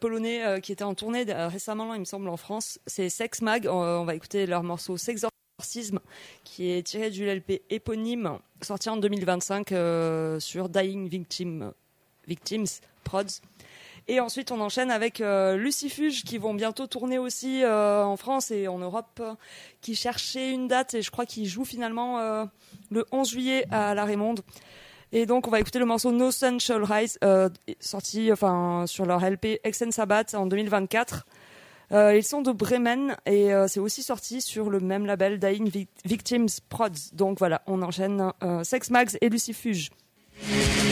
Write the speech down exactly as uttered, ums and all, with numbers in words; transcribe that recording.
polonais euh, qui était en tournée euh, récemment, il me semble, en France. C'est Sex Mag. Euh, on va écouter leur morceau Sexorcism, qui est tiré du L P éponyme, sorti en deux mille vingt-cinq euh, sur Dying Victim, Victims Prods. Et ensuite, on enchaîne avec euh, Lucifuge, qui vont bientôt tourner aussi euh, en France et en Europe, euh, qui cherchaient une date, et je crois qu'ils jouent finalement euh, le onze juillet à La Raymonde. Et donc, on va écouter le morceau No Sun Shall Rise, euh, sorti enfin, sur leur L P Exen Sabbath en deux mille vingt-quatre. Euh, ils sont de Bremen et euh, c'est aussi sorti sur le même label Dying Victims Prods. Donc voilà, on enchaîne euh, Sex Mags et Lucifuge.